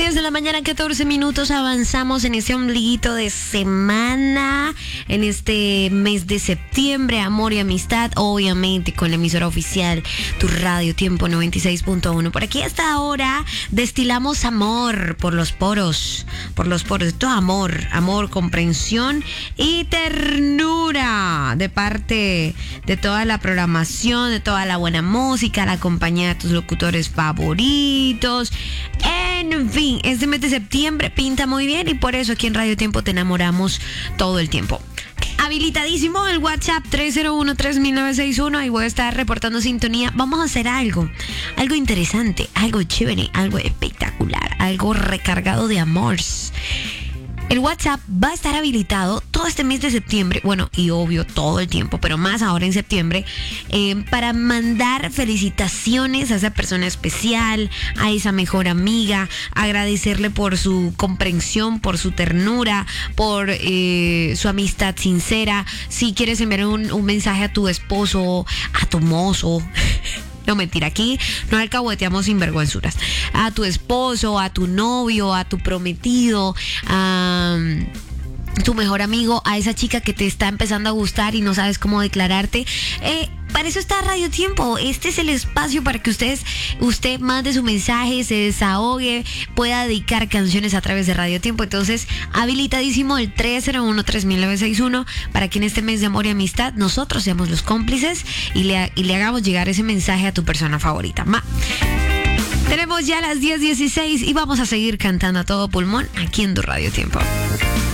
10 de la mañana, 14 minutos. Avanzamos en este ombliguito de semana, en este mes de septiembre. Amor y amistad, obviamente, con la emisora oficial, tu Radio Tiempo 96.1. Por aquí hasta ahora destilamos amor por los poros. Todo amor, comprensión y ternura de parte de toda la programación, de toda la buena música, la compañía de tus locutores favoritos. En fin, este mes de septiembre pinta muy bien y por eso aquí en Radio Tiempo te enamoramos todo el tiempo. Habilitadísimo el WhatsApp 301-3961. Ahí voy a estar reportando sintonía. Vamos a hacer algo interesante, algo chévere, algo espectacular, algo recargado de amor. El WhatsApp va a estar habilitado todo este mes de septiembre, bueno, y obvio todo el tiempo, pero más ahora en septiembre, para mandar felicitaciones a esa persona especial, a esa mejor amiga, agradecerle por su comprensión, por su ternura, por su amistad sincera. Si quieres enviar un mensaje a tu esposo, a tu mozo... No, mentira, aquí no alcahueteamos sinvergüenzuras. A tu esposo, a tu novio, a tu prometido, a tu mejor amigo, a esa chica que te está empezando a gustar y no sabes cómo declararte. Para eso está Radio Tiempo. Este es el espacio para que usted mande su mensaje, se desahogue, pueda dedicar canciones a través de Radio Tiempo. Entonces, habilitadísimo el 301-3961 para que en este mes de amor y amistad nosotros seamos los cómplices y le hagamos llegar ese mensaje a tu persona favorita. Tenemos ya las 10:16 y vamos a seguir cantando a todo pulmón aquí en tu Radio Tiempo.